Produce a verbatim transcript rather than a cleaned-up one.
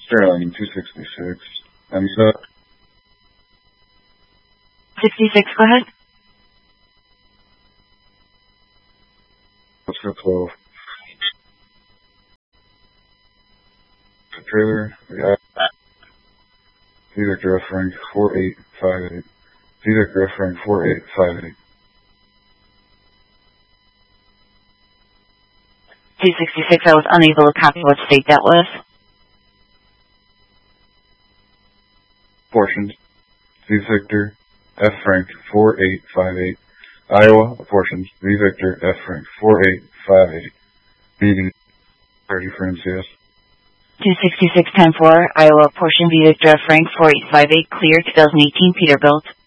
Sterling, two sixty-six. M S U T. sixty-six, go ahead. Let's go twelve. The trailer, we have Victor F rank four eight five eight. Victor F rank four eight five eight. two sixty-six, I was unable to copy what state that was. Portions. V Victor, F rank four eight five eight. Iowa, portions. V Victor, F rank four eight five eight. Meeting thirty for N C S. two sixty-six, ten four, Iowa, portion V Victor, F rank four eight five eight, clear, twenty eighteen, Peterbilt.